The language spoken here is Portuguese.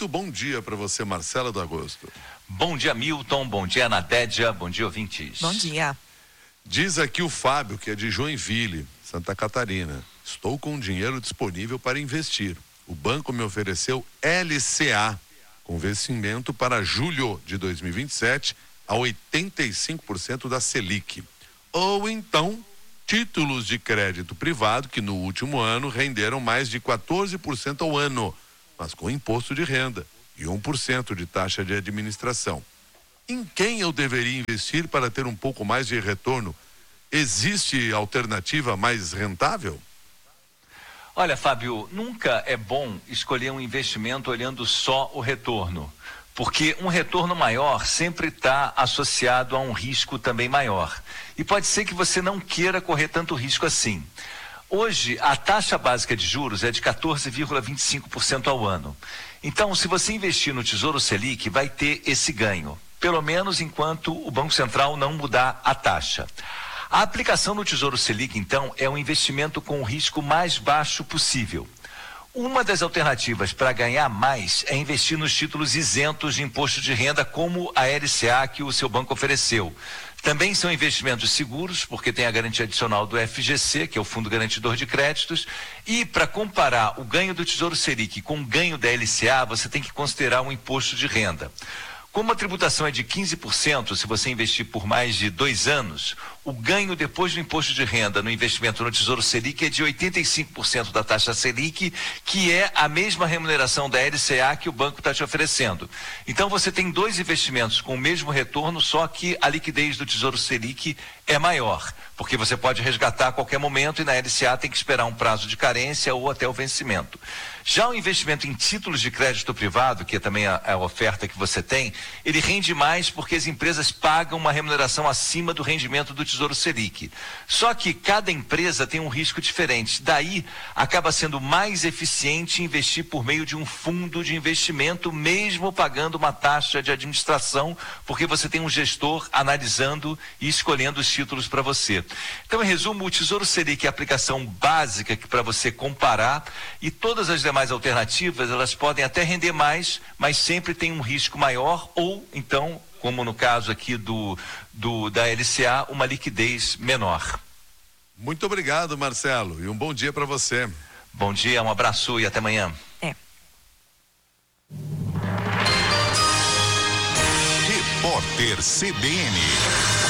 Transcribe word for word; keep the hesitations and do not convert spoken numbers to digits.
Muito bom dia para você, Marcela do Agosto. Bom dia, Milton. Bom dia, Nadédia. Bom dia, ouvintes. Bom dia. Diz aqui o Fábio, que é de Joinville, Santa Catarina. Estou com dinheiro disponível para investir. O banco me ofereceu L C A, com vencimento para julho de dois mil e vinte e sete a oitenta e cinco por cento da Selic. Ou então, títulos de crédito privado que no último ano renderam mais de quatorze por cento ao ano, mas com imposto de renda e um por cento de taxa de administração. Em quem eu deveria investir para ter um pouco mais de retorno? Existe alternativa mais rentável? Olha, Fábio, nunca é bom escolher um investimento olhando só o retorno, porque um retorno maior sempre está associado a um risco também maior. E pode ser que você não queira correr tanto risco assim. Hoje, a taxa básica de juros é de quatorze vírgula vinte e cinco por cento ao ano. Então, se você investir no Tesouro Selic, vai ter esse ganho, pelo menos enquanto o Banco Central não mudar a taxa. A aplicação no Tesouro Selic, então, é um investimento com o risco mais baixo possível. Uma das alternativas para ganhar mais é investir nos títulos isentos de imposto de renda, como a L C A que o seu banco ofereceu. Também são investimentos seguros, porque tem a garantia adicional do F G C, que é o Fundo Garantidor de Créditos, e para comparar o ganho do Tesouro Selic com o ganho da L C A, você tem que considerar um imposto de renda. Como a tributação é de quinze por cento, se você investir por mais de dois anos, o ganho depois do imposto de renda no investimento no Tesouro Selic é de oitenta e cinco por cento da taxa Selic, que é a mesma remuneração da L C A que o banco está te oferecendo. Então você tem dois investimentos com o mesmo retorno, só que a liquidez do Tesouro Selic é maior, porque você pode resgatar a qualquer momento e na L C A tem que esperar um prazo de carência ou até o vencimento. Já o investimento em títulos de crédito privado, que é também a, a oferta que você tem, ele rende mais porque as empresas pagam uma remuneração acima do rendimento do Tesouro Selic. Só que cada empresa tem um risco diferente. Daí, acaba sendo mais eficiente investir por meio de um fundo de investimento, mesmo pagando uma taxa de administração, porque você tem um gestor analisando e escolhendo os títulos para você. Então, em resumo, o Tesouro Selic é a aplicação básica para você comparar, e todas as demais alternativas, elas podem até render mais, mas sempre tem um risco maior, ou então, como no caso aqui do, do da L C A, uma liquidez menor. Muito obrigado, Marcelo, e um bom dia para você. Bom dia, um abraço e até amanhã. É. Repórter C B N.